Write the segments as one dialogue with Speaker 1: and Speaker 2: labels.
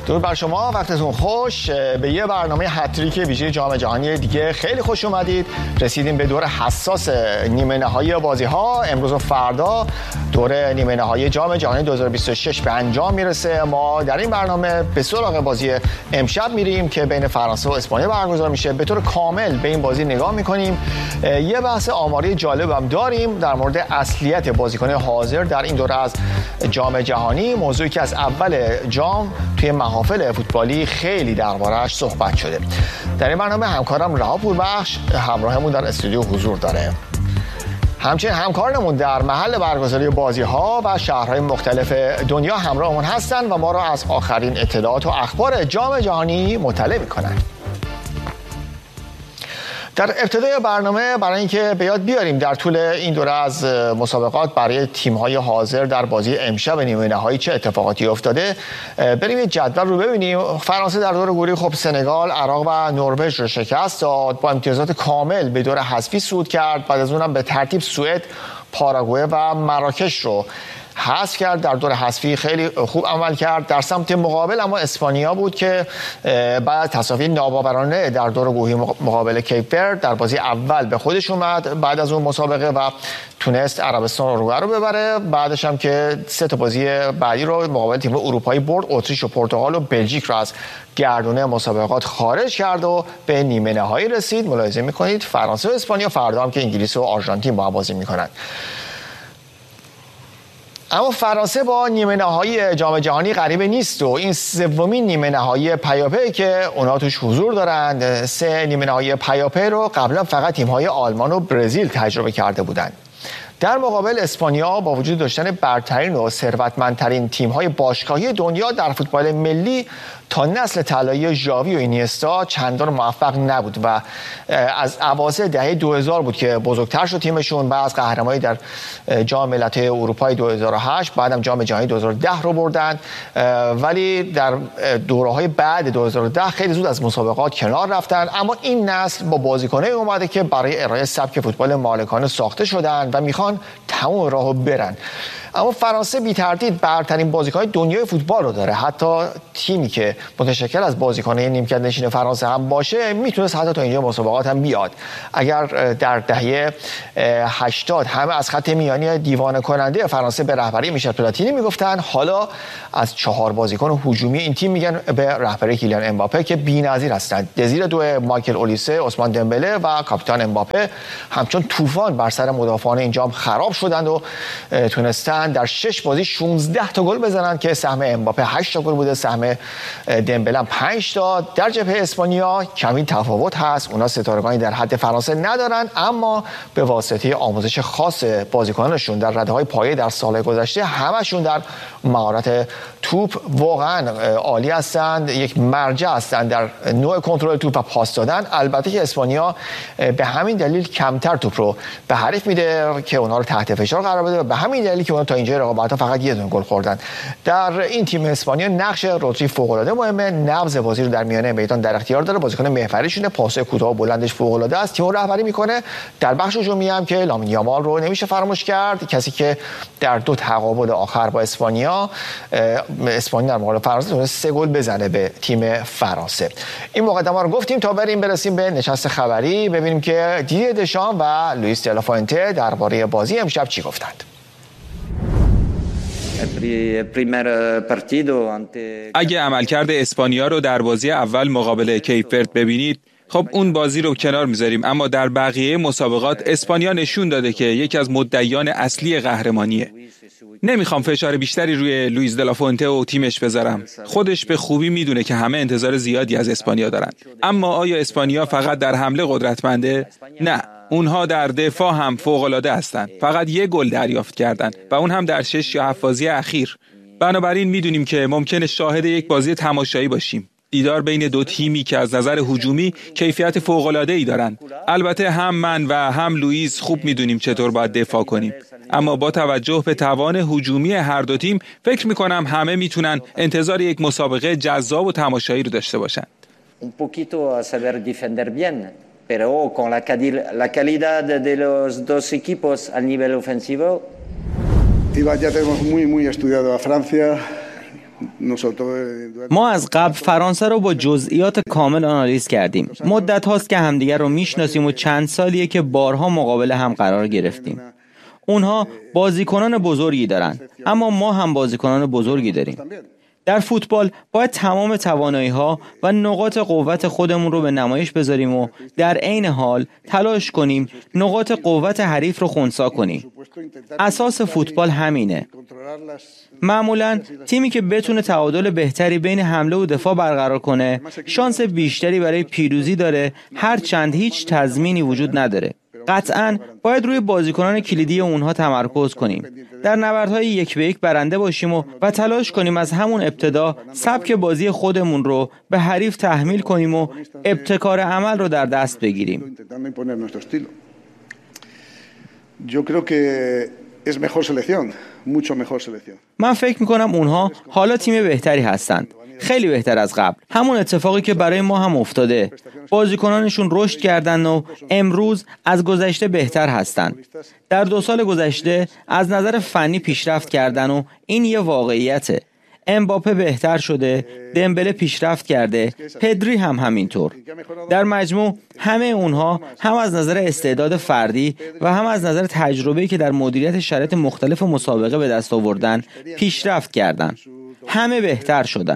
Speaker 1: درود بر شما، وقتتون خوش. به یه برنامه هتریک ویژه جام جهانی دیگه خیلی خوش اومدید. رسیدیم به دور حساس نیمه نهایی بازی‌ها. امروز و فردا دور نیمه نهایی جام جهانی 2026 به انجام میرسه. ما در این برنامه به سراغ بازی امشب میریم که بین فرانسه و اسپانیا برگزار میشه. به طور کامل به این بازی نگاه میکنیم. یه بحث آماری جالب هم داریم در مورد اصلیت بازیکنان حاضر در این دوره از جام جهانی، موضوعی که از اول جام توی محافل فوتبالی خیلی درباره‌اش صحبت شده. در این برنامه همکارم رها پوربخش همراهمون در استودیو حضور داره. همچنین همکارانمون در محل برگزاری بازی‌ها و شهرهای مختلف دنیا همراهمون هستن و ما را از آخرین اطلاعات و اخبار جام جهانی مطلع می‌کنن. در ابتدای برنامه برای اینکه به یاد بیاریم در طول این دوره از مسابقات برای تیم‌های حاضر در بازی امشب نیمه نهایی چه اتفاقاتی افتاده، بریم یه جدول رو ببینیم. فرانسه در دور گروهی خب سنگال، عراق و نروژ رو شکست داد، با امتیازات کامل به دور حذفی صعود کرد. بعد از اونم به ترتیب سوئد، پاراگوئه و مراکش رو حذف کرد. در دور حذفی خیلی خوب عمل کرد. در سمت مقابل اما اسپانیا بود که بعد تساوی ناباورانه در دور گروهی مقابل کیپ ورد در بازی اول به خودش اومد بعد از اون مسابقه و تونست عربستان اروگوئه رو ببره. بعدش هم که سه تا بازی بعدی رو مقابل تیم اروپایی برد، اتریش و پرتغال و بلژیک رو از گردونه مسابقات خارج کرد و به نیمه نهایی رسید. ملاحظه می‌کنید فرانسه و اسپانیا فردا هم که انگلیس و آرژانتین با هم بازی می‌کنند. اما فرانسه با نیمه نهایی جام جهانی غریبه نیست و این سومین نیمه نهایی پیاپی که اونا توش حضور دارند. سه نیمه نهایی پیاپی رو قبلا فقط تیم‌های آلمان و برزیل تجربه کرده بودند. در مقابل اسپانیا با وجود داشتن برترین و ثروتمندترین تیم‌های باشگاهی دنیا در فوتبال ملی تا نسل طلایی ژاوی و اینیستا چندان موفق نبود و از اواسط دهه 2000 بود که بزرگتر شد تیمشون. بعد از قهرمانی در جام ملت‌های اروپای 2008، بعدم جام جهانی 2010 رو بردن، ولی در دوره‌های بعد 2010 خیلی زود از مسابقات کنار رفتن. اما این نسل با بازیکنایی اومده که برای ارائه سبک فوتبال مالکانه ساخته شدن و میخوان تمام راهو برن. اما فرانسه بی تردید برترین بازیکن دنیای فوتبال رو داره. حتی تیمی که متشکل از بازیکنان نیمکت نشین فرانسه هم باشه میتونست حتی تا اینجا مسابقات هم بیاد. اگر در دهه 80 همه از خط میانی دیوانه کننده فرانسه به رهبری میشل پلاتینی میگفتن، حالا از 4 بازیکن هجومی این تیم میگن به رهبری کیلیان امباپه که بی‌نظیر هستند. دزیر دو مایکل اولیسه، عثمان دمبله و کاپیتان امباپه همچون طوفان بر سر مدافعان این جام خراب شدند و تونستن در 6 بازی 16 تا گل بزنن که سهم امباپه 8 تا گل بوده، سهم دمبله 5 تا. در جبهه اسپانیا کمی تفاوت هست. اونا ستارگانی در حد فرانسه ندارن، اما به واسطه آموزش خاص بازیکنانشون در رده‌های پایه در سال‌های گذشته همشون در مهارت توپ واقعا عالی هستند. یک مرجع هستند در نوع کنترل توپ و پاس دادن. البته که اسپانیا به همین دلیل کمتر توپ رو به حریف میده که اونها رو تحت فشار قرار بده و به همین دلیل که اونها تا اینجا رقابت‌ها فقط یه دونه گل خوردن. در این تیم اسپانیا نقش رودری فوق‌العاده مهمه. نبض بازی رو در میانه میدان در اختیار داره. بازیکن محوریشونه، پاس‌های کوتاه و بلندش فوق‌العاده است. تیم رهبری میکنه. در بخش هجومی هم که لامین یامال رو نمیشه فراموش کرد، کسی که در 2 تقابل آخر با اسپانیا در مقابل فرانسه تونست 3 گل بزنه به تیم فرانسه. این مقدمه رو گفتیم تا برسیم به نشست خبری، ببینیم که دیدیه دشام و لوئیس دلافوئنته درباره بازی امشب چی گفتند.
Speaker 2: اگه عملکرد اسپانیا رو در بازی اول مقابل کیپ ورد ببینید، خب اون بازی رو کنار میذاریم، اما در بقیه مسابقات اسپانیا نشون داده که یکی از مدعیان اصلی قهرمانیه. نمیخوام فشار بیشتری روی لوئیس دلافوئنته و تیمش بذارم. خودش به خوبی میدونه که همه انتظار زیادی از اسپانیا دارن. اما آیا اسپانیا فقط در حمله قدرتمنده؟ نه، اونها در دفاع هم فوق‌العاده هستند. فقط 1 گل دریافت کردن و اون هم در 6 یا 7 بازی اخیر. بنابراین میدونیم که ممکنه شاهد یک بازی تماشایی باشیم. دیدار بین 2 تیمی که از نظر هجومی کیفیت فوق‌العاده‌ای دارن. البته هم من و هم لوئیس خوب میدونیم چطور باید دفاع کنیم. اما با توجه به توان هجومی هر 2 تیم فکر میکنم همه میتونن انتظار یک مسابقه جذاب و تماشایی رو داشته باشن.
Speaker 3: Pero con la calidad de los dos equipos a nivel ofensivo.
Speaker 4: Ya tenemos muy estudiado a Francia. ما از قبل فرانسه رو با جزئیات کامل آنالیز کردیم. مدت هاست که همدیگر رو میشناسیم و چند سالیه که بارها مقابل هم قرار گرفتیم. اونها بازیکنان بزرگی دارن، اما ما هم بازیکنان بزرگی داریم. در فوتبال باید تمام توانایی‌ها و نقاط قوت خودمون رو به نمایش بذاریم و در عین حال تلاش کنیم نقاط قوت حریف رو خنثی کنیم. اساس فوتبال همینه. معمولاً تیمی که بتونه تعادل بهتری بین حمله و دفاع برقرار کنه، شانس بیشتری برای پیروزی داره، هرچند هیچ تضمینی وجود نداره. قطعاً باید روی بازیکنان کلیدی اونها تمرکز کنیم. در نبردهای 1-1 برنده باشیم و تلاش کنیم از همون ابتدا سبک بازی خودمون رو به حریف تحمیل کنیم و ابتکار عمل رو در دست بگیریم. من فکر میکنم اونها حالا تیم بهتری هستند. خیلی بهتر از قبل. همون اتفاقی که برای ما هم افتاده. بازیکنانشون رشد کردن و امروز از گذشته بهتر هستند. در 2 سال گذشته از نظر فنی پیشرفت کردن و این یه واقعیته. امباپه بهتر شده، دمبله پیشرفت کرده، پدری هم همینطور. در مجموع همه اونها هم از نظر استعداد فردی و هم از نظر تجربه‌ای که در مدیریت شرایط مختلف مسابقه به دست آوردن پیشرفت کردن. همه بهتر شدن.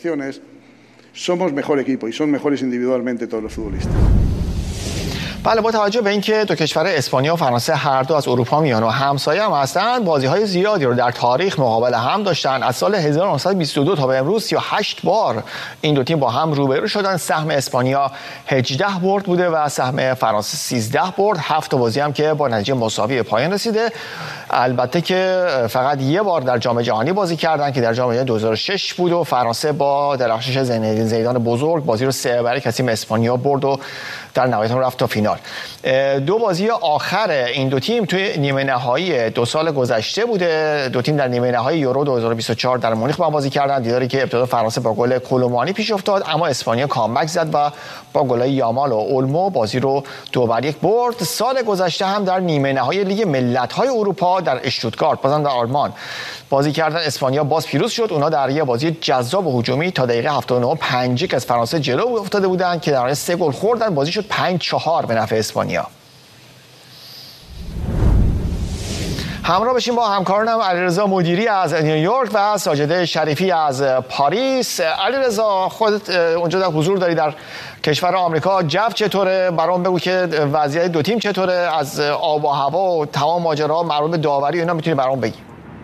Speaker 1: بله، با توجه به اینکه دو کشور اسپانیا و فرانسه هر دو از اروپا میان و همسایه هم هستند، بازی‌های زیادی رو در تاریخ مقابل هم داشتن. از سال 1922 تا به امروز 38 بار این دو تیم با هم روبرو شدن. سهم اسپانیا 18 برد بوده و سهم فرانسه 13 برد. 7 بازی هم که با نتیجه مساوی پایان رسیده. البته که فقط یه بار در جام جهانی بازی کردن که در جام جهانی 2006 بود و فرانسه با درخشش زیدان بزرگ بازی رو 3-1 از تیم اسپانیا برد و در نهایت رفت تا فینال. 2 بازی آخر این دو تیم توی نیمه نهایی 2 سال گذشته بوده. دو تیم در نیمه نهایی یورو 2024 در مونیخ با هم بازی کردن. دیداری که ابتدا فرانسه با گل کولومانی پیش افتاد، اما اسپانیا کامبک زد و با گل‌های یامال و اولمو بازی رو 2-1 برد. سال گذشته هم در نیمه نهایی لیگ ملت‌های اروپا در اشتوتگارت، بازم در آلمان بازی کردن. اسپانیا باز پیروز شد. اونا در یه بازی جذاب و هجومی تا دقیقه 79 5-1 از فرانسه جلو افتاده بودن که در نهایت 3 گل خوردن. بازی شد 5-4 به نفع اسپانیا. همراه بشیم با همکارانم علیرضا مدیری از نیویورک و ساجده شریفی از پاریس. علیرضا، خودت اونجا در حضور داری در کشور آمریکا، جو چطوره؟ برام بگو که وضعیت دو تیم چطوره، از آب و هوا و تمام ماجراها مربوط به داوری اینا میتونی برام بگی؟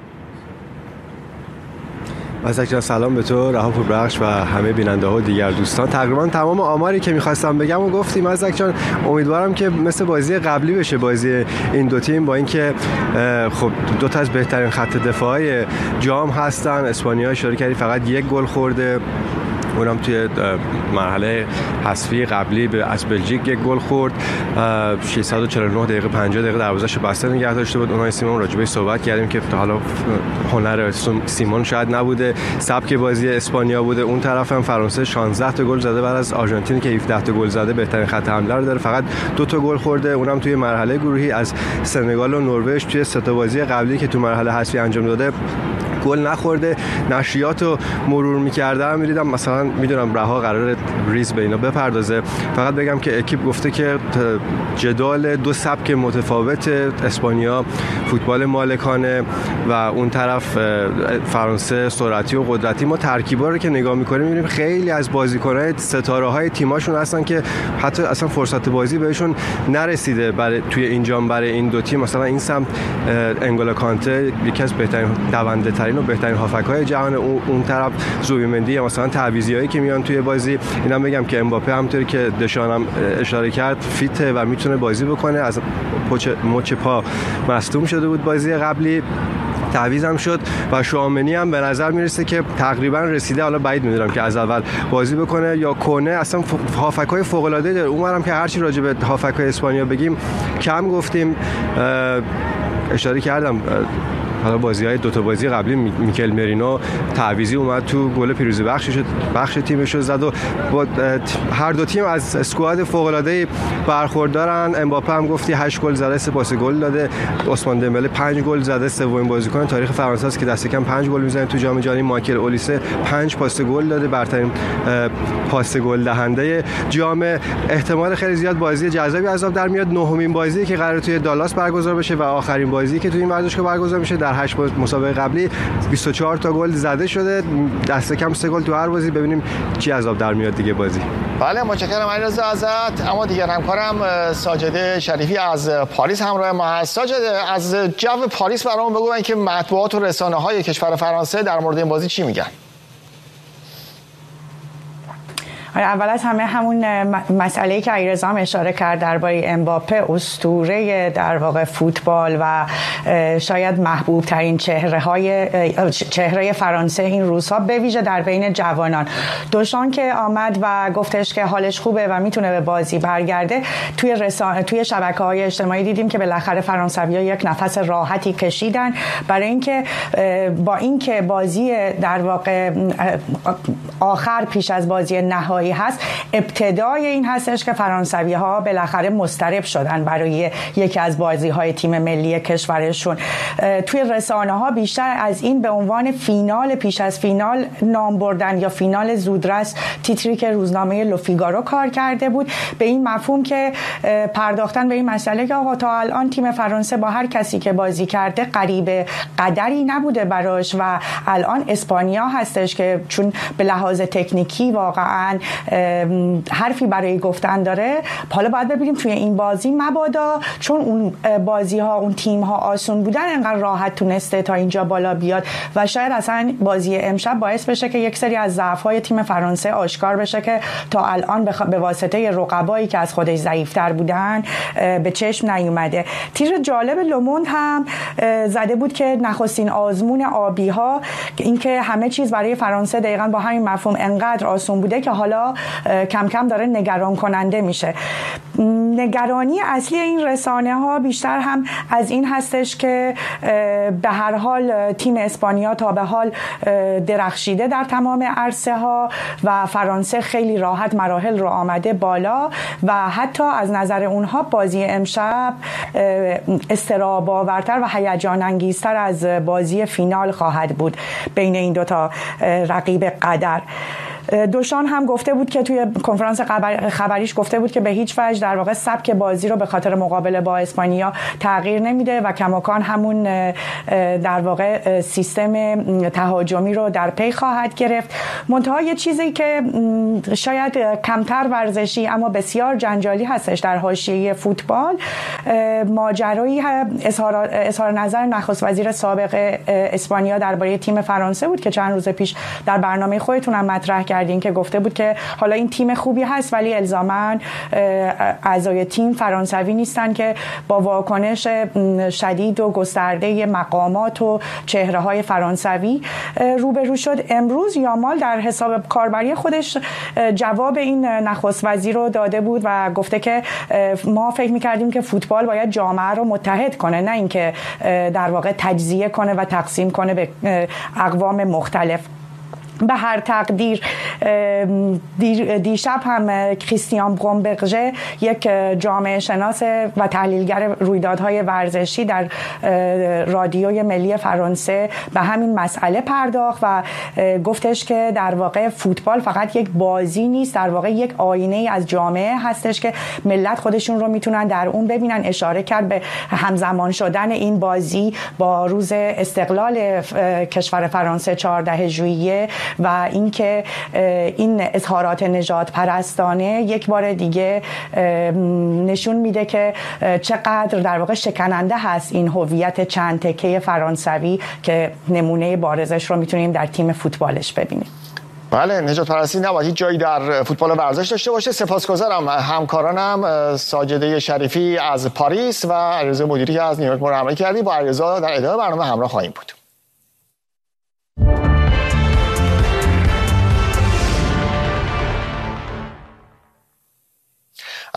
Speaker 5: مزدک، سلام به تو، رها پوربخش و همه بیننده ها و دیگر دوستان. تقریبا تمام آماری که میخواستم بگم و گفتیم مزدک جان. امیدوارم که مثل بازی قبلی بشه بازی این دو تیم، با اینکه خب دو تا از بهترین خط دفاعی جام هستن. اسپانیا اشاره کردی فقط 1 گل خورده، اونم توی مرحله حذفی قبلی از بلژیک 1 گل خورد. 649 دقیقه 50 دقیقه دروازه‌اش بسته نگه داشته بود. اونای سیمون راجبش صحبت کردیم که حالا هنر سیمون شاید نبوده، سبک بازی اسپانیا بوده. اون طرف هم فرانسه 16 تا گل زده بعد از آرژانتین که 17 تا گل زده، بهترین خط حمله رو داره، فقط 2 تا گل خورده، اونم توی مرحله گروهی. از سنگال و نروژ توی 3 تا بازی قبلی که تو مرحله حذفی انجام داده گل نخورده. نشریاتو مرور می‌کردم می‌دیدم، مثلا میدونم رها قراره ریز به اینا بپردازه. فقط بگم که اکیپ گفته که جدال 2 سبک متفاوت، اسپانیا فوتبال مالکانه و اون طرف فرانسه سرعتی و قدرتی. ما ترکیبا رو که نگاه می‌کنیم می‌بینیم خیلی از بازیکن‌های ستاره‌های تیم‌هاشون هستن که حتی اصلا فرصت بازی بهشون نرسیده توی این جام برای این دو تیم. مثلا این سمت انگولو کانته یکی از بهترین دونده‌ترین و بهترین هافک‌های جهان، اون طرف زوبیمندی، مثلا تعویضیایی که میان توی بازی. اینم بگم که امباپه همونطوری که دشانم اشاره کرد فیته و میتونه بازی بکنه. از مچ پا مصدوم شده بود بازی قبلی، تعویض هم شد و شوامنی هم به نظر میرسه که تقریبا رسیده. حالا بعید میدونم که از اول بازی بکنه یا کنه. اصلا هافک‌های فوق‌العاده داره. اونورم که هرچی راجع به هافک‌های اسپانیا بگیم کم گفتیم. اشاره کردم حالا بازی‌های دو تا بازی قبلی میکل مرینو تعویضی اومد تو گل پیروزی بخش تیمش رو زد و با هر دو تیم از اسکواد فوق‌العاده‌ای برخوردارن. امباپه هم گفتی 8 گل زده، 3 پاس گل داده. عثمان دمبله 5 گل زده، سومین بازیکن تاریخ فرانسه است که دست کم 5 گل میزنه تو جام جهانی. مایکل اولیسه 5 پاس گل داده، برترین پاس گل دهنده جام. احتمال خیلی زیاد بازی جذابی از آب در میاد. نهمین بازی که قراره توی دالاس برگزار بشه و آخرین بازی که توی این ورزشگاه برگزار میشه. در 8 مسابقه قبلی 24 تا گل زده شده، دست کم 3 گل تو هر بازی. ببینیم چی از آب در میاد دیگه بازی.
Speaker 1: بله متشکرم علیرضا ازت. اما دیگر همکارم ساجده شریفی از پاریس همراه ما هست. ساجده، از جو پاریس برامون بگو که مطبوعات و رسانه‌های کشور فرانسه در مورد این بازی چی میگن؟
Speaker 6: اول از همه همون مسئله‌ای که علیرضا هم اشاره کرد درباره امباپه، اسطوره در واقع فوتبال و شاید محبوب ترین چهره فرانسه این روزها، به ویژه در بین جوانان. دوشان که آمد و گفتش که حالش خوبه و میتونه به بازی برگرده، توی شبکه‌های اجتماعی دیدیم که بالاخره فرانسوی‌ها یک نفس راحتی کشیدن، برای اینکه با اینکه بازی در واقع آخر پیش از بازی نهایی هست، ابتدای این هستش که فرانسوی‌ها بالاخره مضطرب شدن برای یکی از بازی‌های تیم ملی کشورشون. توی رسانه‌ها بیشتر از این به عنوان فینال پیش از فینال نام بردن یا فینال زودرس، تیتری که روزنامه لوفیگارو کار کرده بود، به این مفهوم که پرداختن به این مسئله که آقا تا الان تیم فرانسه با هر کسی که بازی کرده قریب قدری نبوده براش و الان اسپانیا هستش که چون به لحاظ تکنیکی واقعاً حرفی برای گفتن داره. حالا باید ببینیم توی این بازی مبادا چون اون بازی ها اون تیم ها آسون بودن انقدر راحت تونسته تا اینجا بالا بیاد و شاید اصلا بازی امشب باعث بشه که یک سری از ضعف های تیم فرانسه آشکار بشه که تا الان به واسطه رقبایی که از خودش ضعیفتر بودن به چشم نیومده. تیر جالب لوموند هم زده بود که نخستین آزمون آبی ها، اینکه همه چیز برای فرانسه دقیقاً با همین مفهوم انقدر آسون بوده که حالا کم کم داره نگران کننده میشه. نگرانی اصلی این رسانه ها بیشتر هم از این هستش که به هر حال تیم اسپانیا تا به حال درخشیده در تمام عرصه ها و فرانسه خیلی راحت مراحل رو آمده بالا و حتی از نظر اونها بازی امشب استراب‌آورتر و هیجان انگیزتر از بازی فینال خواهد بود بین این دوتا رقیب قدر. دوشان هم گفته بود که توی کنفرانس خبریش گفته بود که به هیچ وجه در واقع سبک بازی رو به خاطر مقابله با اسپانیا تغییر نمیده و کماکان همون در واقع سیستم تهاجمی رو در پی خواهد گرفت. منتها یه چیزی که شاید کمتر ورزشی اما بسیار جنجالی هستش در حاشیه فوتبال، ماجرایی اظهار نظر نخست وزیر سابق اسپانیا درباره تیم فرانسه بود که چند روز پیش در برنامه خودتون هم مطرح کردین که گفته بود که حالا این تیم خوبی هست ولی الزاماً اعضای تیم فرانسوی نیستن که با واکنش شدید و گسترده مقامات و چهره‌های فرانسوی روبرو شد. امروز یامال در حساب کاربری خودش جواب این نخست وزیر رو داده بود و گفته که ما فکر می‌کردیم که فوتبال باید جامعه رو متحد کنه، نه اینکه در واقع تجزیه کنه و تقسیم کنه به اقوام مختلف. به هر تقدیر دیشب هم کریستیان برومبرژه یک جامعه شناس و تحلیلگر رویدادهای ورزشی در رادیوی ملی فرانسه به همین مسئله پرداخت و گفتش که در واقع فوتبال فقط یک بازی نیست، در واقع یک آینه از جامعه هستش که ملت خودشون رو میتونن در اون ببینن. اشاره کرد به همزمان شدن این بازی با روز استقلال کشور فرانسه 14 ژوئیه و اینکه این اظهارات نژاد پرستانه یک بار دیگه نشون میده که چقدر در واقع شکننده هست این هویت چند تکه فرانسوی که نمونه بارزش رو میتونیم در تیم فوتبالش ببینیم.
Speaker 1: بله، نجات پرستی نباید هیچ جایی در فوتبال ورزش داشته باشه. سپاسگزارم همکارانم ساجده شریفی از پاریس و علیرضا مدیری از نیویورک ما رو همراهی کردی. با علیرضا در ادامه برنامه همراه خواهیم بود.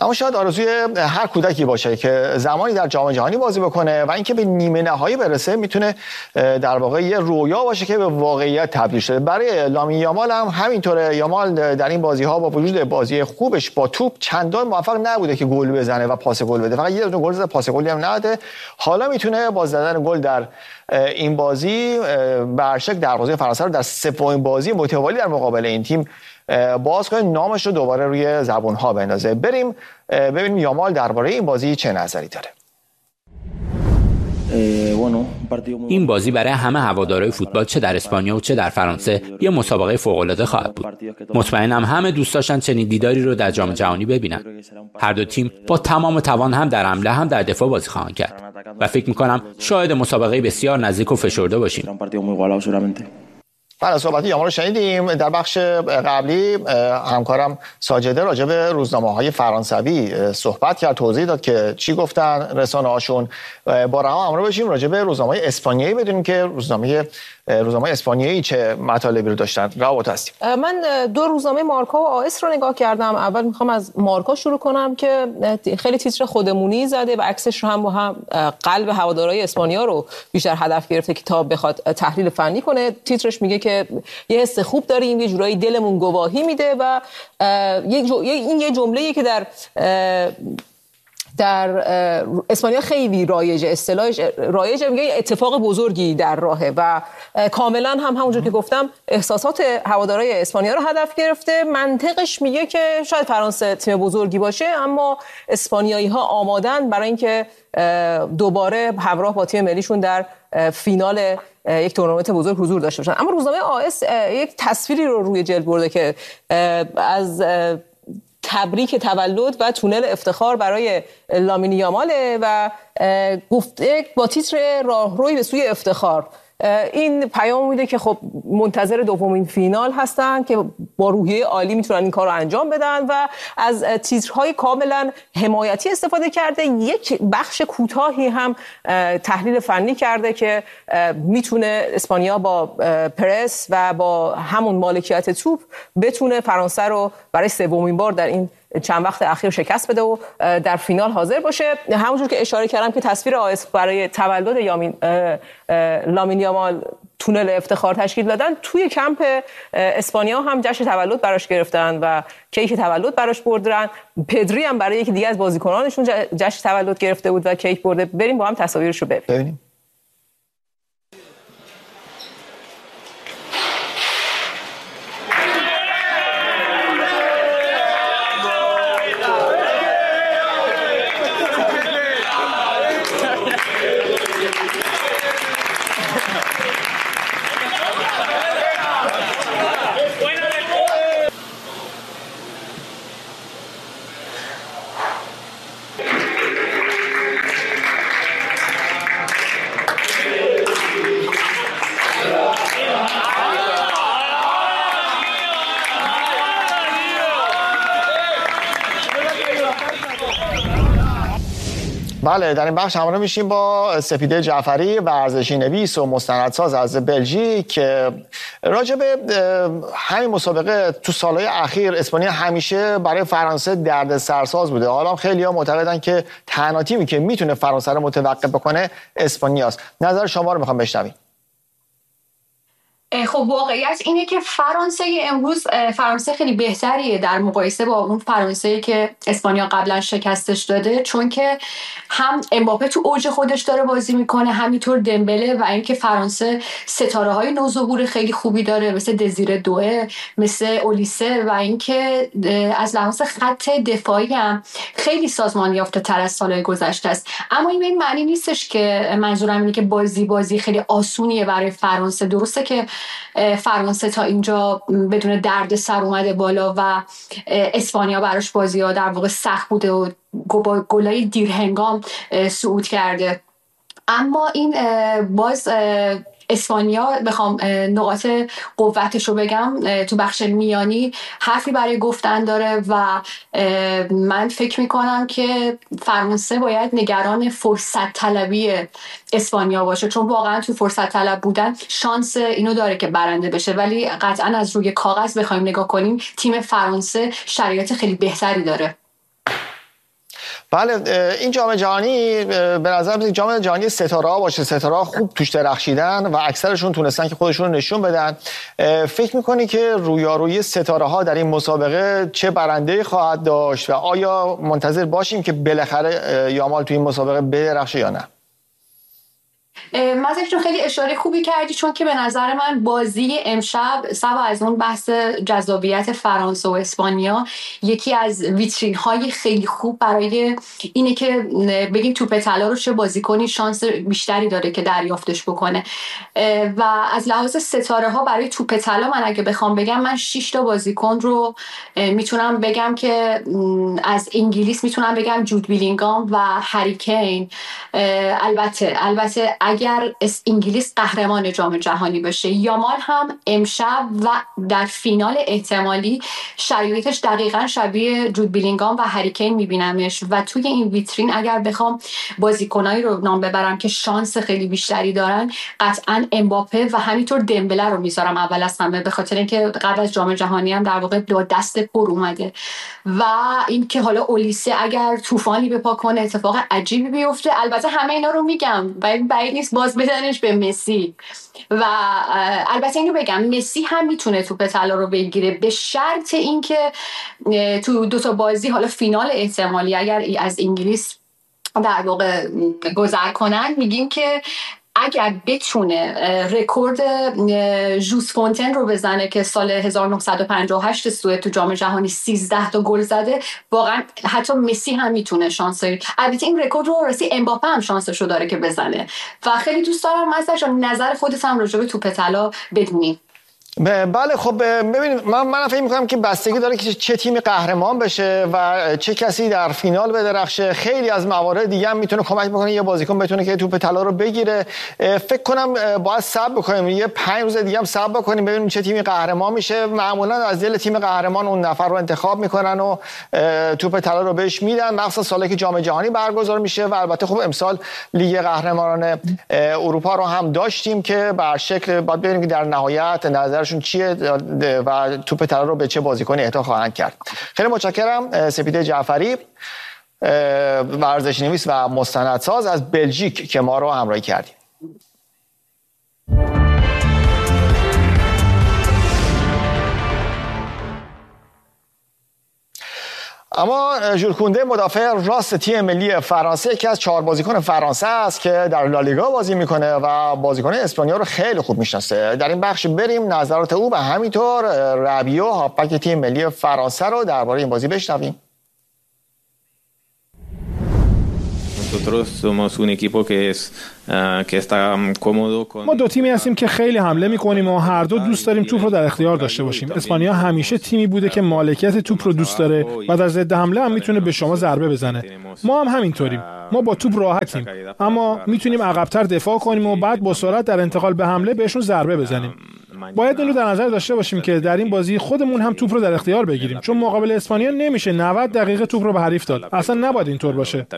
Speaker 1: اما شاید آرزوی هر کودکی باشه که زمانی در جام جهانی بازی بکنه و اینکه به نیمه نهایی برسه میتونه در واقع یه رویا باشه که به واقعیت تبدیل شده. برای لامین یامال هم همینطوره. یامال در این بازی‌ها با وجود بازی خوبش با توپ چندان موفق نبوده که گل بزنه و پاس گل بده. فقط یه دونه گل زد، پاس گلی هم نداده. حالا میتونه با زدن گل در این بازی برشک دروازه فرانسه رو در سومین بازی متوالی در مقابل این تیم باز کنه، نامش رو دوباره روی زبون‌ها بندازه. بریم ببینیم یامال درباره این بازی چه نظری داره.
Speaker 7: این بازی برای همه هوادارهای فوتبال چه در اسپانیا و چه در فرانسه یه مسابقه فوق‌العاده خواهد بود. مطمئنم همه دوست داشتن چنین دیداری رو در جام جهانی ببینن. هر دو تیم با تمام توان هم در حمله هم در دفاع بازی خواهند کرد و فکر می‌کنم شاهد مسابقه بسیار نزدیک و فشرده باشیم.
Speaker 1: بله، صحبت یامال رو شنیدیم. در بخش قبلی همکارم ساجده راجع به روزنامه‌های فرانسوی صحبت کرد، توضیح داد که چی گفتن رسانه‌هاشون. با رها امرو بشیم راجع به روزنامه‌های اسپانیایی بدونیم که روزنامه اسپانیایی چه مطالبی رو داشتن. رها هستیم.
Speaker 8: من دو روزنامه مارکا و آس رو نگاه کردم. اول میخوام از مارکا شروع کنم که خیلی تیتر خودمونی زده و عکسش رو هم با هم قلب هوادارهای اسپانیا رو بیشتر هدف گرفته که تا بخواد تحلیل فنی کنه. تیترش میگه که یه حس خوب داریم، یه جورایی دلمون گواهی میده و این یه جمله‌ای که در اسپانیا خیلی رایجه، اصطلاحش رایجه، میگه اتفاق بزرگی در راهه و کاملا همونجور که گفتم احساسات هوادارهای اسپانیا رو هدف گرفته. منطقش میگه که شاید فرانسه تیم بزرگی باشه اما اسپانیایی‌ها آمادن برای اینکه دوباره همراه با تیم ملیشون در فینال یک تورنمنت بزرگ حضور داشته باشن. اما روزنامه آس یک تصویری رو روی جلد برده که از تبریک تولد و تونل افتخار برای لامین یاماله و گفته با تیتر راهروی به سوی افتخار. این پیام میده که خب منتظر دومین فینال هستن که با روحیه عالی میتونن این کار رو انجام بدن و از تیترهای کاملا حمایتی استفاده کرده. یک بخش کوتاهی هم تحلیل فنی کرده که میتونه اسپانیا با پرس و با همون مالکیت توپ بتونه فرانسه رو برای سومین بار در این چند وقت اخیر شکست بده و در فینال حاضر باشه. همونجور که اشاره کردم که تصویر آس برای تولد لامین یامال تونل افتخار تشکیل دادن، توی کمپ اسپانیا هم جشن تولد براش گرفتن و کیک تولد براش بردن. پدری هم برای یکی دیگه از بازیکنانشون جشن تولد گرفته بود و کیک برده. بریم با هم تصاویرش رو ببینیم.
Speaker 1: بله، در این بخش همراه میشیم با سپیده جعفری، ورزشی نویس و مستندساز از بلژیک که راجع به همین مسابقه تو سالهای اخیر اسپانیا همیشه برای فرانسه دردسرساز بوده. حالا خیلی‌ها معتقدن که تنها تیمی که میتونه فرانسه رو متوقف بکنه اسپانیاست. نظر شما رو میخوام بشنویم.
Speaker 9: خب واقعیت اینه که فرانسه خیلی بهتریه در مقایسه با اون فرانسه‌ای که اسپانیا قبلا شکستش داده، چون که هم امباپه تو اوج خودش داره بازی میکنه، همینطور دمبله، و اینکه فرانسه ستاره‌های نوظهور خیلی خوبی داره مثل دزیره دوئه، مثل اولیسه، و اینکه از لحاظ خط دفاعی هم خیلی سازمان یافته تر از سالهای گذشته است. اما این معنی نیستش که منظورم اینه که بازی خیلی آسونیه برای فرانسه. درسته که فرانسه تا اینجا بدون درد سر اومده بالا و اسپانیا براش بازی‌ها در واقع سخت بوده و با گلای دیرهنگام صعود کرده. اما این باز اسپانیا، بخوام نقاط قوتش رو بگم، تو بخش میانی حرفی برای گفتن داره و من فکر میکنم که فرانسه باید نگران فرصت طلبی اسپانیا باشه، چون واقعا تو فرصت طلب بودن شانس اینو داره که برنده بشه، ولی قطعا از روی کاغذ بخوایم نگاه کنیم تیم فرانسه شرایط خیلی بهتری داره.
Speaker 1: بله این جام جهانی به نظر میاد جام جهانی ستاره‌ها باشه. ستاره‌ها خوب توش درخشیدن و اکثرشون تونستن که خودشون رو نشون بدن. فکر می‌کنی که رویارویی ستاره‌ها در این مسابقه چه برنده‌ای خواهد داشت و آیا منتظر باشیم که بالاخره یامال توی این مسابقه بدرخشه یا نه؟
Speaker 9: مزک رو خیلی اشاره خوبی کردی، چون که به نظر من بازی امشب سوا از اون بحث جذابیت فرانسه و اسپانیا یکی از ویترین های خیلی خوب برای اینه که بگیم توپ طلا رو چه بازیکنی شانس بیشتری داره که دریافتش بکنه. و از لحاظ ستاره ها برای توپ طلا من اگه بخوام بگم، من 6 تا بازیکن رو میتونم بگم که از انگلیس میتونم بگم جود بیلینگام و هری کین. البته اگر انگلیس قهرمان جام جهانی بشه، یامال هم امشب و در فینال احتمالی شرایطش دقیقاً شبیه جود بیلینگام و هری کین میبینمش. و توی این ویترین اگر بخوام بازیکنایی رو نام ببرم که شانس خیلی بیشتری دارن، قطعاً امباپه و همینطور دمبله رو میذارم اول از همه، به خاطر اینکه قبل از جام جهانی هم در واقع با دست پر اومده و این که حالا اولیسه اگر طوفانی به پا کنه اتفاق عجیبی بیفته. البته همه اینا رو میگم، بعید نیست باز بدنش به مسی. و البته اینو بگم مسی هم میتونه توپ طلا رو بگیره به شرط اینکه تو 2 تا بازی حالا فینال احتمالی اگر از انگلیس در واقع گذر کنن، میگیم که اگر بتونه رکورد ژوس فونتن رو بزنه که سال 1958 سوئد تو جام جهانی 13 تا گل زده، واقعا حتی مسی هم میتونه شانس. البته این رکورد رو راستی امباپه هم شانسش رو داره که بزنه و خیلی دوست دارم مثلا نظر خودت هم راجع به توپ طلا بدونی.
Speaker 1: بله خب ببینید من فکر می‌کنم که بستگی داره که چه تیمی قهرمان بشه و چه کسی در فینال بدرخشه. خیلی از موارد دیگه هم میتونه کمک بکنه یه بازیکن بتونه که توپ طلا رو بگیره. فکر کنم باید صبر بکنیم، یه 5 روز دیگه هم صبر بکنیم ببینیم چه تیمی قهرمان میشه. معمولا از دل تیم قهرمان اون نفر رو انتخاب میکنن و توپ طلا رو بهش میدن، مخصوصا سالی که جام جهانی برگزار میشه. و البته خب امسال لیگ قهرمانان اروپا رو هم داشتیم که بر شکل باید ببینیم که در نهایت نظر چیه و توپ طلا رو به چه بازیکنی اهدا خواهند کرد. خیلی متشکرم. سپیده جعفری، ورزشنویس و مستندساز از بلژیک که ما رو همراهی کردیم. اما ژول کونده مدافع راست تیم ملی فرانسه یکی از 4 بازیکن فرانسه است که در لالیگا بازی میکنه و بازیکن اسپانیا رو خیلی خوب میشناسه. در این بخش بریم نظرات او و همینطور رابیو هافبک تیم ملی فرانسه رو درباره این بازی بشنویم.
Speaker 10: ما 2 تیمی هستیم که خیلی حمله میکنیم و هر دو دوست داریم توپ رو در اختیار داشته باشیم. اسپانیا همیشه تیمی بوده که مالکیت توپ رو دوست داره و در ضد حمله هم میتونه به شما ضربه بزنه. ما هم همینطوریم. ما با توپ راحتیم، اما میتونیم عقب‌تر دفاع کنیم و بعد با سرعت در انتقال به حمله بهشون ضربه بزنیم. باید این رو در نظر داشته باشیم که در این بازی خودمون هم توپ رو در اختیار بگیریم، چون مقابل اسپانیا نمیشه 90 دقیقه توپ رو به حریف داد. اصلا نباید اینطور باشه.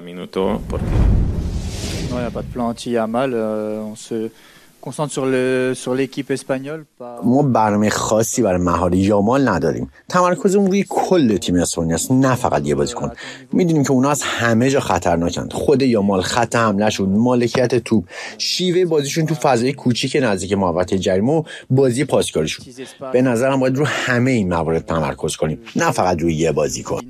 Speaker 11: ما برنامه خاصی برای مهار یامال نداریم. تمرکزمون روی کل تیم اسپانیا است، نه فقط یه بازیکن. میدونیم که اونا از همه جا خطرناکند. خود یامال، خط حملهشون، مالکیت توپ، شیوه بازیشون تو فضای کوچیک نزدیک محوطه جریمه و بازی پاسکاریشون. به نظرم باید رو همه این موارد تمرکز کنیم، نه فقط روی یه بازیکن.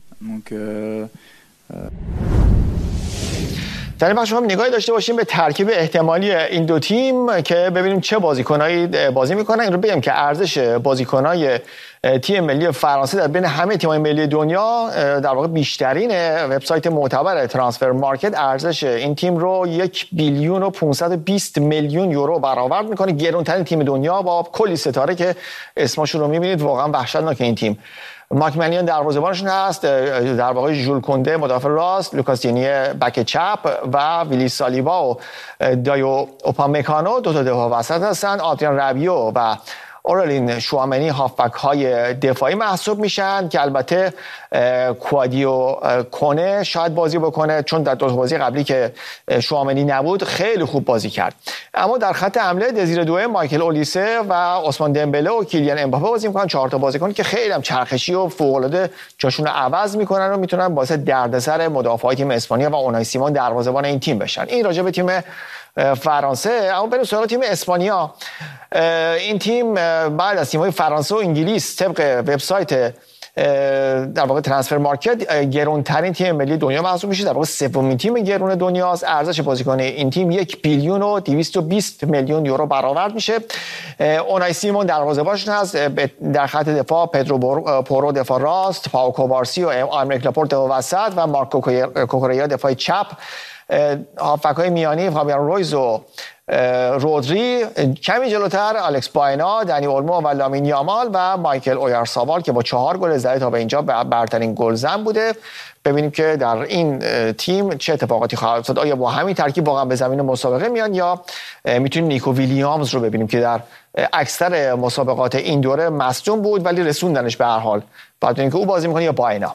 Speaker 1: در این بخش هم نگاهی داشته باشیم به ترکیب احتمالی این 2 تیم که ببینیم چه بازیکنایی بازی میکنن. این رو بگم که ارزش بازیکنای تیم ملی فرانسه در بین همه تیم‌های ملی دنیا در واقع بیشترینه. وبسایت معتبر ترانسفر مارکت ارزش این تیم رو 1 بیلیون و 520 میلیون یورو برآورد میکنه. گرانترین تیم دنیا با کلی ستاره که اسمشون رو میبینید. واقعا وحشتناکه این تیم. ماکمنیان دروازه‌بانشون هست، در واقع ژول کونده مدافع راست، لوکاس دینیه بک چپ و ویلی سالیبا و دایو اوپامکانو 2 تا دفاع وسط هستن. آدریان رابیو و اورلین شوامنی هافبک های دفاعی محسوب میشن که البته کوادیو کنه شاید بازی بکنه، چون در 2 بازی قبلی که شوامنی نبود خیلی خوب بازی کرد. اما در خط حمله دزیر دوئه، مایکل اولیسه و عثمان دمبله و کیلیان امباپه بازی میکنن، 4 تا بازیکن که خیلی هم چرخشی و فوق العاده جاشون رو عوض میکنن و میتونن باعث دردسر مدافعای تیم اسپانیا و اونای سیمون دروازه‌بان این تیم بشن. این راجع به تیم فرانسه. اما بریم سراغ تیم اسپانیا. این تیم بعد از تیم‌های فرانسه و انگلیس طبق وبسایت در واقع ترانسفر مارکت گرانترین تیم ملی دنیا محسوب میشه، در واقع سومین تیم گران دنیاست. ارزش بازیکن این تیم 1 بیلیون و 220 میلیون یورو برآورد میشه. اونای سیمون دروازه‌بانشون هست، در خط دفاع پدرو پورو دفاع راست، پاو کوبارسی و آیمریک لاپورت وسط و مارکو کوکوریا دفاع چپ. هافبک‌های میانی فابیان رویز و رودری، کمی جلوتر الکس باینا، دنی اولمو و لامین یامال و مایکل اویارسابال که با 4 گل زده تا به اینجا برترین گلزن بوده. ببینیم که در این تیم چه اتفاقاتی خواهد افتاد. آیا با همین ترکیب واقعا به زمین مسابقه میان یا میتونیم نیکو ویلیامز رو ببینیم که در اکثر مسابقات این دوره مصدوم بود ولی رسوندنش به هر حال، بعد اینکه او بازی میکنه یا باینا.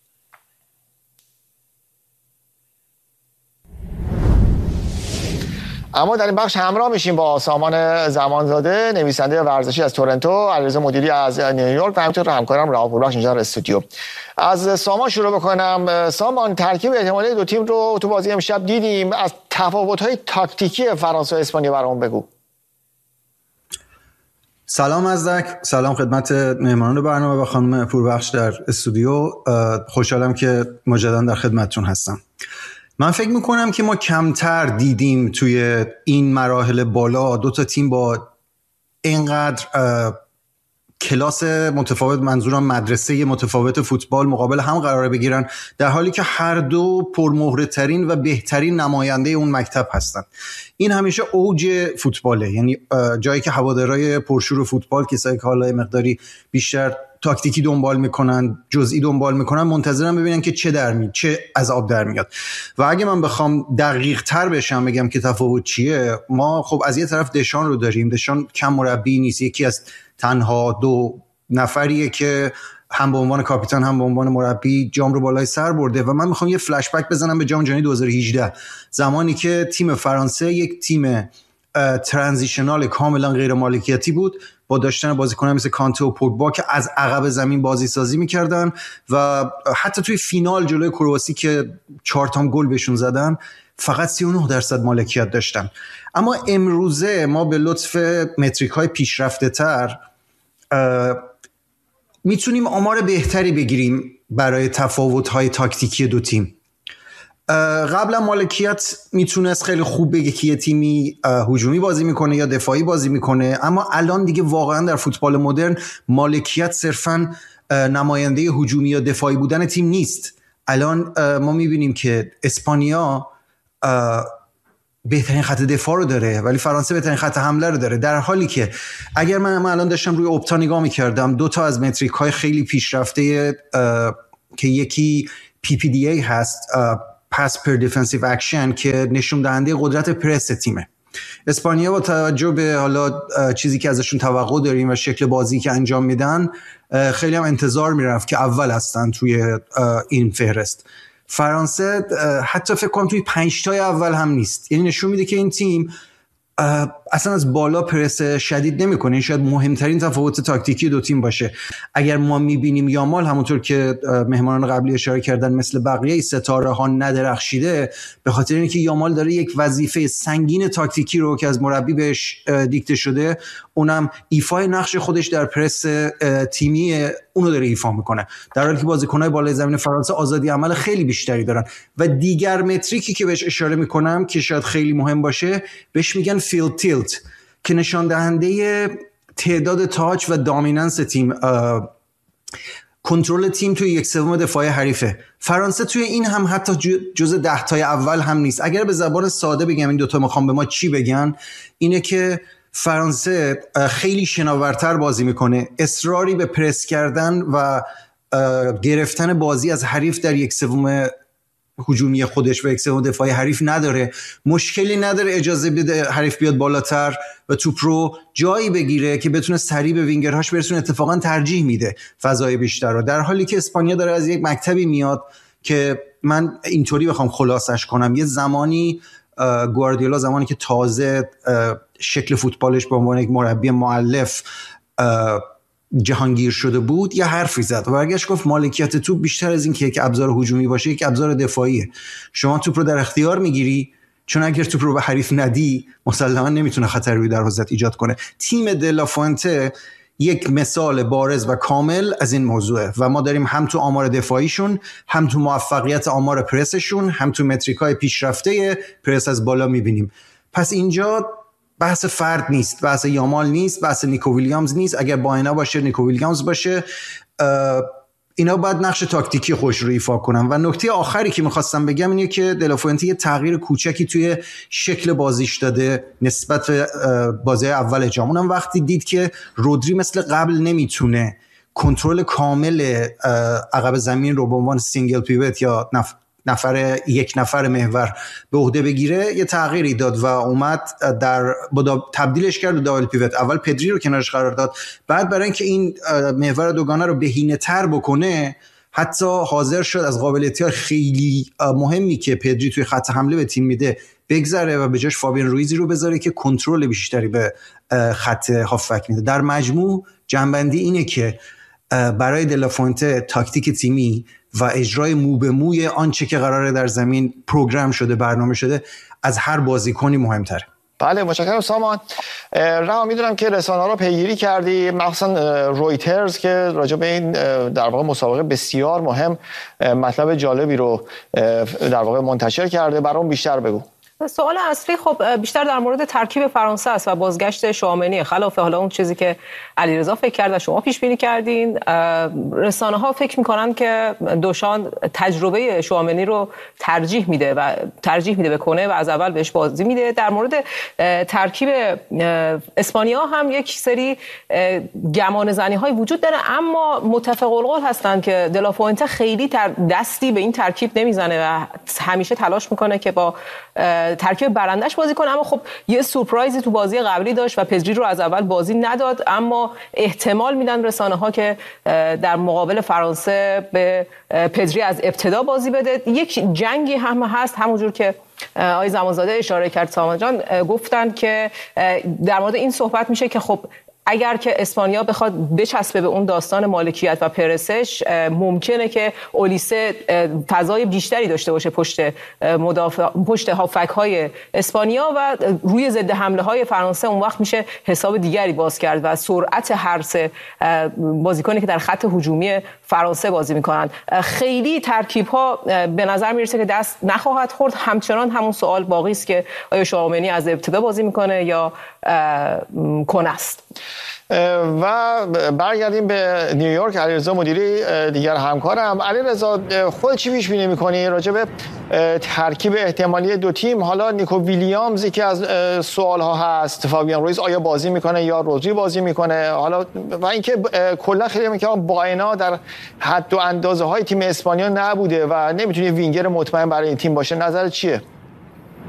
Speaker 1: اما در این بخش همراه میشیم با سامان زمانزاده، نویسنده ورزشی از تورنتو، علیرضا مدیری از نیویورک و همینطور همکارم رها پوربخش اینجا در استودیو. از سامان شروع بکنم. سامان، ترکیب احتمالی دو تیم رو تو بازی امشب دیدیم، از تفاوت‌های تاکتیکی فرانسه و اسپانیا برامون بگو.
Speaker 12: سلام ازدک، سلام خدمت مهمانان برنامه و خانم پوربخش در استودیو. خوشحالم که مجددا در خدمتتون هستم. من فکر میکنم که ما کمتر دیدیم توی این مراحل بالا 2 تا تیم با اینقدر کلاس متفاوت، منظورم مدرسه متفاوت فوتبال، مقابل هم قرار بگیرن، در حالی که هر دو پرمهره ترین و بهترین نماینده اون مکتب هستن. این همیشه اوج فوتباله، یعنی جایی که هوادارهای پرشور فوتبال، کسایی که حالا مقداری بیشتر تاکتیکی دنبال میکنن، جزئی دنبال میکنن، منتظرم ببینن که چه از آب در میاد. و اگه من بخوام دقیق تر بشم بگم که تفاوت چیه، ما خب از یه طرف دشان رو داریم. دشان کم مربی نیست، یکی از تنها 2 نفریه که هم به عنوان کاپیتان هم به عنوان مربی جام رو بالای سر برده. و من میخوام یه فلش بک بزنم به جام جهانی 2018، زمانی که تیم فرانسه یک تیم ترانزیشنال کاملا غیر مالکیتی بود، با داشتن بازیکنان مثل کانته و پوگبا که از عقب زمین بازی سازی میکردن و حتی توی فینال جلوی کرواسی که 4 تا گل بهشون زدن فقط 39% مالکیت داشتن. اما امروزه ما به لطف متریک های پیشرفته تر میتونیم آمار بهتری بگیریم برای تفاوت های تاکتیکی 2 تیم. قبلا مالکیت میتونست خیلی خوب بگه که یه تیمی هجومی بازی میکنه یا دفاعی بازی میکنه، اما الان دیگه واقعا در فوتبال مدرن مالکیت صرفا نماینده هجومی یا دفاعی بودن تیم نیست. الان ما میبینیم که اسپانیا بهترین خط دفاع رو داره ولی فرانسه بهترین خط حمله رو داره، در حالی که اگر من الان داشتم روی اپتا نگاه میکردم 2 تا از متریک های خیلی پیشرفته که یکی PPDA هست، Pass per Defensive Action، که نشون دهنده قدرت پرس تیمه. اسپانیا با توجه به حالا چیزی که ازشون توقع داریم و شکل بازی که انجام میدن خیلی هم انتظار میرفت که اول هستن توی این فهرست. فرانسه حتی فکر کنم توی 5 تای اول هم نیست، یعنی نشون میده که این تیم اصلا از بالا پرس شدید نمیکنه. این شاید مهمترین تفاوت تاکتیکی 2 تیم باشه. اگر ما میبینیم یامال همونطور که مهمانان قبلی اشاره کردن مثل بقیه ستاره ها ندرخشیده، به خاطر اینکه یامال داره یک وظیفه سنگین تاکتیکی رو که از مربی بهش دیکته شده، اونم ایفای نقش خودش در پرس تیمی اونو داره ایفا میکنه، در حالی که بازیکن‌های بالای زمین فرانسه آزادی عمل خیلی بیشتری دارن. و دیگر متریکی که بهش اشاره میکنم که شاید خیلی مهم باشه، بهش میگن فیلد تیلت، که نشان دهنده تعداد تاچ و دامیننس تیم، کنترل تیم توی 1/3 دفاع حریفه. فرانسه توی این هم حتی جز 10 تای اول هم نیست. اگر به زبان ساده بگم این 2 تا میخوام به ما چی بگن، اینه که فرانسه خیلی شناورتر بازی میکنه، اصراری به پرس کردن و گرفتن بازی از حریف در 1/3 هجومی خودش و یک سوم دفاعی حریف نداره، مشکلی نداره اجازه بده حریف بیاد بالاتر و توپ رو جایی بگیره که بتونه سریع به وینگرهاش برسونه. اتفاقا ترجیح میده فضای بیشتر رو، در حالی که اسپانیا داره از یک مکتبی میاد که من اینطوری بخوام خلاصش کنم، یه زمانی گواردیولا زمانی که تازه شکل فوتبالش به عنوان یک مربی مؤلف جهانگیر شده بود، یه حرفی زد و برگشت گفت مالکیت توپ بیشتر از این که یک ابزار هجومی باشه یک ابزار دفاعیه. شما توپ رو در اختیار میگیری، چون اگر توپ رو به حریف ندی مسلماً نمیتونه خطر روی دروازت ایجاد کنه. تیم دلافونته یک مثال بارز و کامل از این موضوعه و ما داریم هم تو آمار دفاعیشون، هم تو موفقیت آمار پرسشون، هم تو متریکای پیشرفته پرس از بالا میبینیم. پس اینجا بحث فرد نیست، بحث یامال نیست، بحث نیکو ویلیامز نیست. اگر باینا باشه نیکو ویلیامز باشه، اینا باید نقش تاکتیکی خوش رو ایفا کنن. و نکته آخری که میخواستم بگم اینه که دلافونته یه تغییر کوچکی توی شکل بازیش داده نسبت به بازی اول جام. اونم وقتی دید که رودری مثل قبل نمیتونه کنترل کامل عقب زمین رو به عنوان سینگل پیوت یا یک نفر محور به عهده بگیره، یه تغییری داد و اومد تبدیلش کرد به دابل پیوت. اول پدری رو کنارش قرار داد، بعد برای اینکه این محور دوگانه رو بهینه‌تر بکنه حتی حاضر شد از قابلیت‌های خیلی مهمی که پدری توی خط حمله به تیم میده بگذره و به جاش فابین رویزی رو بذاره که کنترل بیشتری به خط هافبک میده. در مجموع جنبندی اینه که برای دلافونته تاکتیک تیمی و اجرای مو به موی آنچه که قراره در زمین پروگرام شده، برنامه شده، از هر بازیکنی مهمتره.
Speaker 1: بله متشکرم سامان. رها میدونم که رسانه‌ها رو پیگیری کردی، مخصوصا رویترز که راجع به این در واقع مسابقه بسیار مهم مطلب جالبی رو در واقع منتشر کرده. برام بیشتر بگو.
Speaker 8: سوال اصلی خب بیشتر در مورد ترکیب فرانسه است و بازگشت شوامنی، خلاف حالا اون چیزی که علیرضا فکر کرد و شما پیش بینی کردین. رسانه‌ها فکر می‌کنن که دوشان تجربه شوامنی رو ترجیح میده به کنه و از اول بهش بازی میده. در مورد ترکیب اسپانیا هم یک سری گمان زنی‌های وجود داره، اما متفق القول هستن که دلافونته خیلی دستی به این ترکیب نمیزنه و همیشه تلاش میکنه که با ترکیب برندش بازی کنه. اما خب یه سورپرایزی تو بازی قبلی داشت و پدری رو از اول بازی نداد، اما احتمال میدن رسانه‌ها که در مقابل فرانسه به پدری از ابتدا بازی بده. یک جنگی هم هست، همونجور که آقای زمانزاده اشاره کرد سامان جان، گفتن که در مورد این صحبت میشه که خب اگر که اسپانیا بخواد بچسبه به اون داستان مالکیت و پرسش، ممکنه که اولیسه فضای بیشتری داشته باشه پشت هافک های اسپانیا و روی ضد حمله های فرانسه اون وقت میشه حساب دیگری باز کرد و سرعت هر سه بازیکنی که در خط هجومی فرانسه بازی میکنن. خیلی ترکیب ها به نظر میرسه که دست نخواهد خورد. همچنان همون سوال باقی است که آیا شوامنی از ابتدا بازی میکنه یا کنه است.
Speaker 1: و برگردیم به نیویورک. علیرضا مدیری دیگر همکارم. علیرضا خود چی پیش بینی می‌کنی راجع به ترکیب احتمالی دو تیم؟ حالا نیکو ویلیامز یکی از سوال‌ها هست، فابیان رویز آیا بازی میکنه یا رودری بازی میکنه؟ حالا و اینکه کلا خیلی میگن باینا در حد و اندازه‌های تیم اسپانیا نبوده و نمیتونه وینگر مطمئن برای این تیم باشه. نظر چیه؟